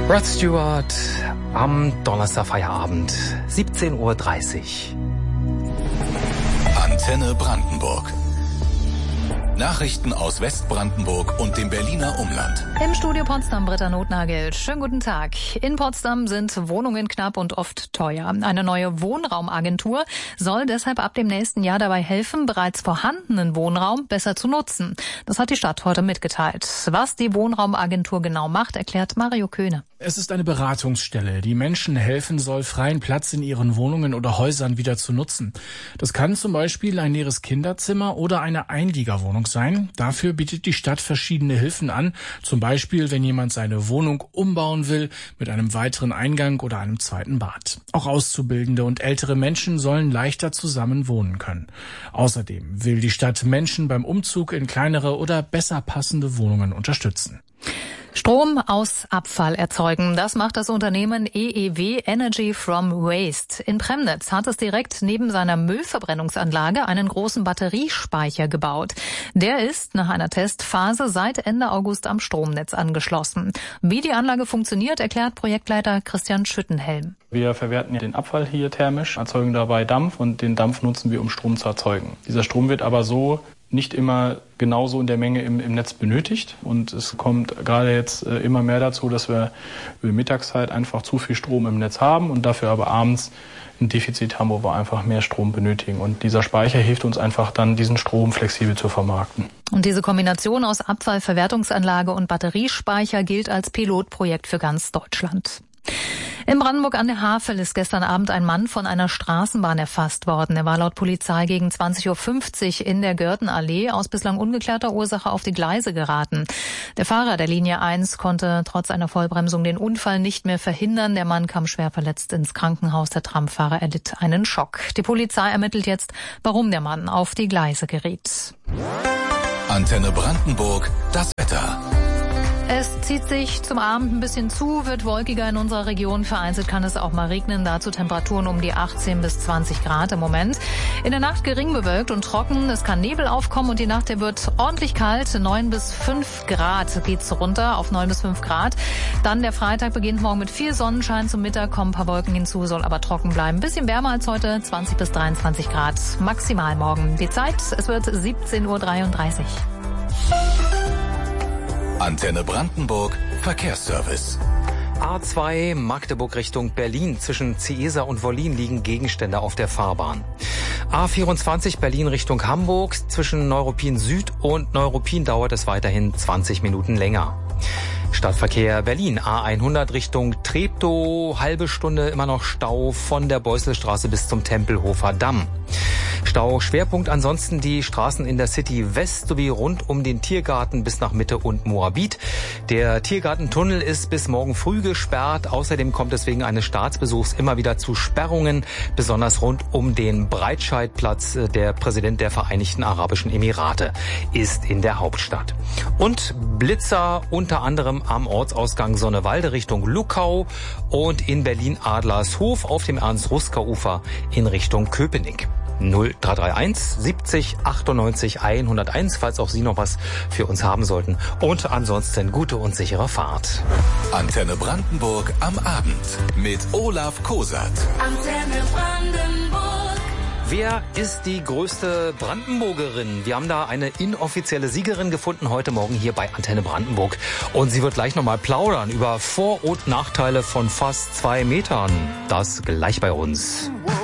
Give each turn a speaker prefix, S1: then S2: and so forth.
S1: Rod Stewart am Donnerstag-Feierabend, 17:30 Uhr.
S2: Antenne Brandenburg. Nachrichten aus Westbrandenburg und dem Berliner Umland.
S3: Im Studio Potsdam Britta Nothnagel. Schönen guten Tag. In Potsdam sind Wohnungen knapp und oft teuer. Eine neue Wohnraumagentur soll deshalb ab dem nächsten Jahr dabei helfen, bereits vorhandenen Wohnraum besser zu nutzen. Das hat die Stadt heute mitgeteilt. Was die Wohnraumagentur genau macht, erklärt Mario Köhne.
S4: Es ist eine Beratungsstelle, die Menschen helfen soll, freien Platz in ihren Wohnungen oder Häusern wieder zu nutzen. Das kann zum Beispiel ein leeres Kinderzimmer oder eine Einliegerwohnung sein. Dafür bietet die Stadt verschiedene Hilfen an. Zum Beispiel, wenn jemand seine Wohnung umbauen will mit einem weiteren Eingang oder einem zweiten Bad. Auch Auszubildende und ältere Menschen sollen leichter zusammen wohnen können. Außerdem will die Stadt Menschen beim Umzug in kleinere oder besser passende Wohnungen unterstützen.
S3: Strom aus Abfall erzeugen, das macht das Unternehmen EEW Energy from Waste. In Premnitz hat es direkt neben seiner Müllverbrennungsanlage einen großen Batteriespeicher gebaut. Der ist nach einer Testphase seit Ende August am Stromnetz angeschlossen. Wie die Anlage funktioniert, erklärt Projektleiter Christian Schüttenhelm.
S5: Wir verwerten den Abfall hier thermisch, erzeugen dabei Dampf und den Dampf nutzen wir, um Strom zu erzeugen. Dieser Strom wird aber so nicht immer genauso in der Menge im Netz benötigt. Und es kommt gerade jetzt immer mehr dazu, dass wir über Mittagszeit einfach zu viel Strom im Netz haben und dafür aber abends ein Defizit haben, wo wir einfach mehr Strom benötigen. Und dieser Speicher hilft uns einfach dann, diesen Strom flexibel zu vermarkten.
S3: Und diese Kombination aus Abfallverwertungsanlage und Batteriespeicher gilt als Pilotprojekt für ganz Deutschland. In Brandenburg an der Havel ist gestern Abend ein Mann von einer Straßenbahn erfasst worden. Er war laut Polizei gegen 20:50 Uhr in der Görtenallee aus bislang ungeklärter Ursache auf die Gleise geraten. Der Fahrer der Linie 1 konnte trotz einer Vollbremsung den Unfall nicht mehr verhindern. Der Mann kam schwer verletzt ins Krankenhaus. Der Tramfahrer erlitt einen Schock. Die Polizei ermittelt jetzt, warum der Mann auf die Gleise geriet.
S2: Antenne Brandenburg, das Wetter.
S3: Es zieht sich zum Abend ein bisschen zu, wird wolkiger in unserer Region. Vereinzelt kann es auch mal regnen. Dazu Temperaturen um die 18 bis 20 Grad im Moment. In der Nacht gering bewölkt und trocken. Es kann Nebel aufkommen und die Nacht der wird ordentlich kalt. 9 bis 5 Grad geht's runter auf 9 bis 5 Grad. Dann der Freitag beginnt morgen mit viel Sonnenschein. Zum Mittag kommen ein paar Wolken hinzu, soll aber trocken bleiben. Ein bisschen wärmer als heute, 20 bis 23 Grad maximal morgen. Die Zeit, es wird 17:33 Uhr.
S2: Antenne Brandenburg, Verkehrsservice.
S1: A2 Magdeburg Richtung Berlin. Zwischen Ciesa und Wollin liegen Gegenstände auf der Fahrbahn. A24 Berlin Richtung Hamburg. Zwischen Neuruppin Süd und Neuruppin dauert es weiterhin 20 Minuten länger. Stadtverkehr Berlin, A100 Richtung Treptow, halbe Stunde immer noch Stau von der Beusselstraße bis zum Tempelhofer Damm. Stauschwerpunkt ansonsten die Straßen in der City West sowie rund um den Tiergarten bis nach Mitte und Moabit. Der Tiergartentunnel ist bis morgen früh gesperrt. Außerdem kommt es wegen eines Staatsbesuchs immer wieder zu Sperrungen, besonders rund um den Breitscheidplatz. Der Präsident der Vereinigten Arabischen Emirate ist in der Hauptstadt. Und Blitzer unter anderem am Ortsausgang Sonnewalde Richtung Luckau und in Berlin-Adlershof auf dem Ernst-Ruska-Ufer in Richtung Köpenick. 0331 70 98 101, falls auch Sie noch was für uns haben sollten. Und ansonsten gute und sichere Fahrt.
S2: Antenne Brandenburg am Abend mit Olaf Kosat.
S6: Antenne Brandenburg.
S1: Wer ist die größte Brandenburgerin? Wir haben da eine inoffizielle Siegerin gefunden heute Morgen hier bei Antenne Brandenburg. Und sie wird gleich nochmal plaudern über Vor- und Nachteile von fast 2 Metern. Das gleich bei uns.